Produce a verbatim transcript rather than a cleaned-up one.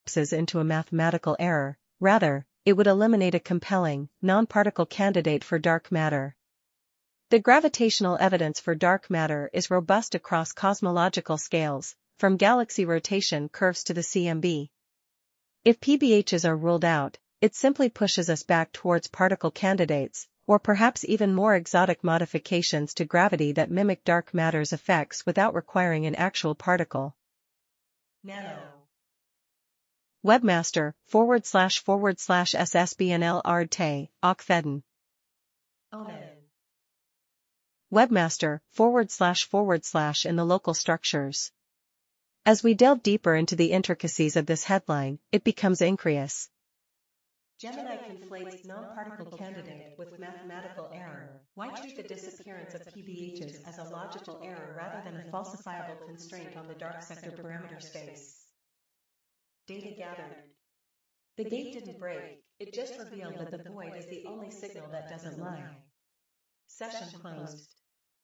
collapses into a mathematical error. Rather, it would eliminate a compelling, non-particle candidate for dark matter. The gravitational evidence for dark matter is robust across cosmological scales, from galaxy rotation curves to the C M B. If P B Hs are ruled out, it simply pushes us back towards particle candidates, or perhaps even more exotic modifications to gravity that mimic dark matter's effects without requiring an actual particle. Nano. Webmaster, forward slash forward slash S S B N L Ardte, Okfeden. Omen. Webmaster, forward slash forward slash in the local structures. As we delve deeper into the intricacies of this headline, it becomes incurious. Gemini conflates non-particle candidate with mathematical error. Why treat the disappearance of P B Hs as a logical error rather than a falsifiable constraint on the dark sector parameter space? Data gathered. The gate didn't break, it just revealed that the void is the only signal that doesn't lie. Session closed.